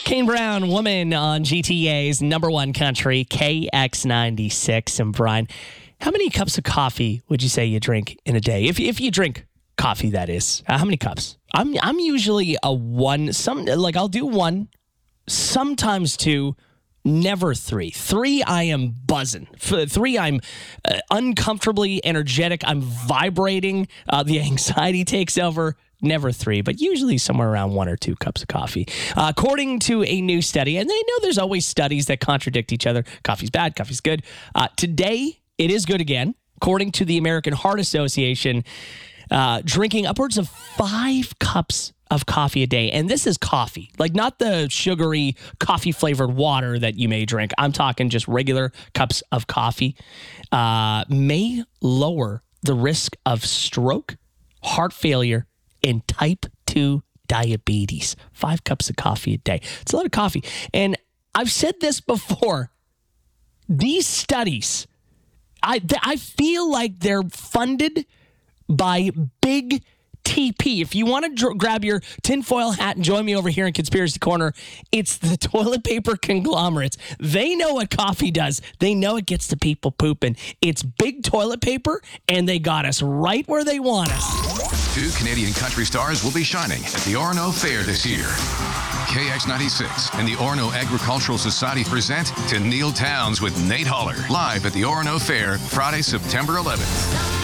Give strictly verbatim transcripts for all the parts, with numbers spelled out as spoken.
Kane Brown, Woman on G T A's number one country, K X ninety-six. And Brian, how many cups of coffee would you say you drink in a day? If if you drink coffee, that is. Uh, how many cups? I'm I'm usually a one. Some like I'll do one, sometimes two. Never three. Three, I am buzzing. For three, I'm uh, uncomfortably energetic. I'm vibrating. Uh, the anxiety takes over. Never three, but usually somewhere around one or two cups of coffee. Uh, according to a new study, and they know there's always studies that contradict each other. Coffee's bad, coffee's good. Uh, today, it is good again. According to the American Heart Association, uh, drinking upwards of five cups of coffee a day. And this is coffee, like not the sugary coffee flavored water that you may drink. I'm talking just regular cups of coffee, uh, may lower the risk of stroke, heart failure, and type two diabetes. Five cups of coffee a day. It's a lot of coffee. And I've said this before. These studies, I, I feel like they're funded by big T P. If you want to dr- grab your tinfoil hat and join me over here in Conspiracy Corner, it's the toilet paper conglomerates. They know what coffee does. They know it gets the people pooping. It's big toilet paper, and they got us right where they want us. Two Canadian country stars will be shining at the Orono Fair this year. K X ninety-six and the Orono Agricultural Society present To Neil Towns with Nate Holler, live at the Orono Fair, Friday, September eleventh.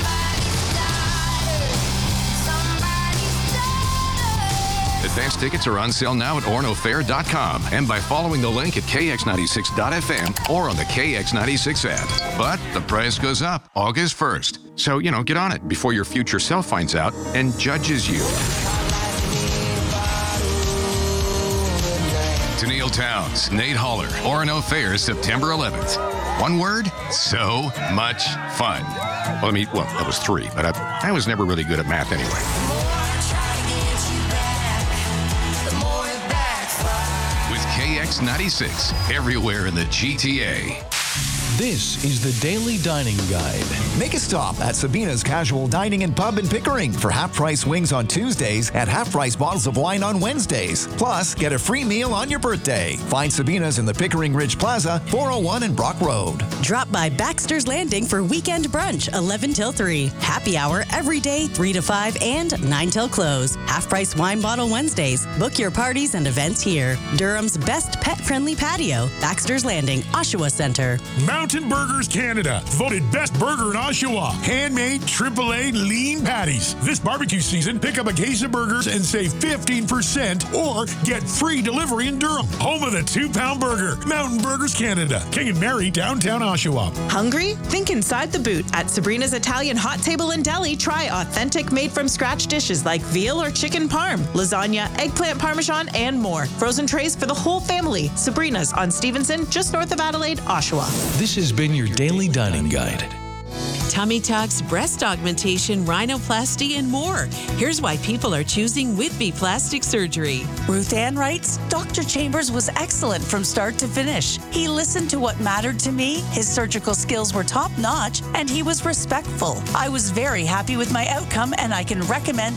Advance tickets are on sale now at orono fair dot com and by following the link at k x ninety-six dot f m or on the K X ninety-six app. But the price goes up August first. So, you know, get on it before your future self finds out and judges you. To Neil Towns, Nate Holler, Orono Fair, September eleventh. One word, so much fun. Well, I mean, well, that was three, but I, I was never really good at math anyway. K X ninety-six, everywhere in the G T A. This is the Daily Dining Guide. Make a stop at Sabina's Casual Dining and Pub in Pickering for half-price wings on Tuesdays and half-price bottles of wine on Wednesdays. Plus, get a free meal on your birthday. Find Sabina's in the Pickering Ridge Plaza, four oh one and Brock Road. Drop by Baxter's Landing for weekend brunch, eleven till three. Happy hour every day, three to five and nine till close. Half-price wine bottle Wednesdays. Book your parties and events here. Durham's best pet-friendly patio, Baxter's Landing, Oshawa Center. Mountain Burgers Canada, voted best burger in Oshawa. Handmade triple A lean patties. This barbecue season, pick up a case of burgers and save fifteen percent or get free delivery in Durham. Home of the two-pound burger. Mountain Burgers Canada, King and Mary, downtown Oshawa. Hungry? Think inside the boot. At Sabrina's Italian Hot Table and Deli, try authentic made-from-scratch dishes like veal or chicken parm, lasagna, eggplant parmesan, and more. Frozen trays for the whole family. Sabrina's on Stevenson, just north of Adelaide, Oshawa. This has been your Daily Dining Guide. Tummy tucks, breast augmentation, rhinoplasty, and more. Here's why people are choosing Whitby Plastic Surgery. Ruth Ann writes, Doctor Chambers was excellent from start to finish. He listened to what mattered to me, his surgical skills were top-notch, and he was respectful. I was very happy with my outcome, and I can recommend